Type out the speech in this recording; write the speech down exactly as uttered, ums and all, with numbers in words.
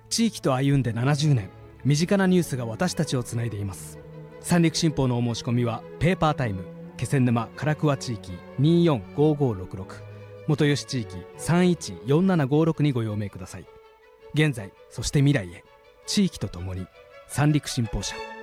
地域と歩んでななじゅうねん、身近なニュースが私たちをつないでいます。三陸新報のお申し込みはペーパータイム気仙沼唐桑地域にーよんごーごーろくろく、元吉地域さんいちよんななごーろくにご用命ください。現在そして未来へ、地域とともに三陸新報社。